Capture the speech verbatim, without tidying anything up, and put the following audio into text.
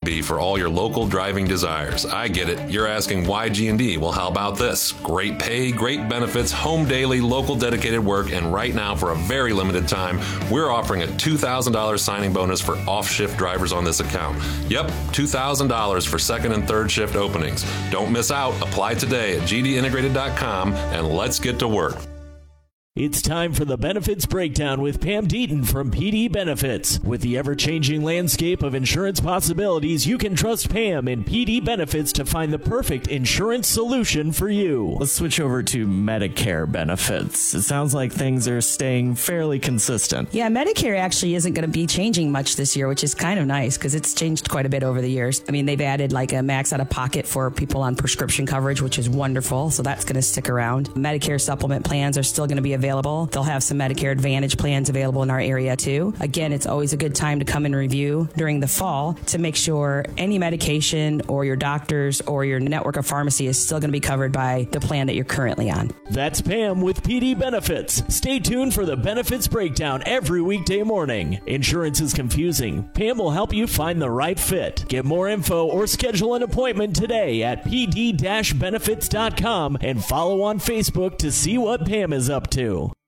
be for all your local driving desires. I get it. You're asking why G and D? Well, how about this? Great pay, great benefits, home daily, local dedicated work, and right now, for a very limited time, we're offering a two thousand dollars signing bonus for off-shift drivers on this account. Yep, two thousand dollars for second and third shift openings. Don't miss out. Apply today at G D integrated dot com and let's get to work. It's time for the Benefits Breakdown with Pam Deaton from P D Benefits. With the ever-changing landscape of insurance possibilities, you can trust Pam in P D Benefits to find the perfect insurance solution for you. Let's switch over to Medicare benefits. It sounds like things are staying fairly consistent. Yeah, Medicare actually isn't going to be changing much this year, which is kind of nice because it's changed quite a bit over the years. I mean, they've added like a max out of pocket for people on prescription coverage, which is wonderful. So that's going to stick around. Medicare supplement plans are still going to be available. They'll have some Medicare Advantage plans available in our area too. Again, it's always a good time to come and review during the fall to make sure any medication or your doctors or your network of pharmacy is still going to be covered by the plan that you're currently on. That's Pam with P D Benefits. Stay tuned for the Benefits Breakdown every weekday morning. Insurance is confusing. Pam will help you find the right fit. Get more info or schedule an appointment today at P D benefits dot com and follow on Facebook to see what Pam is up to.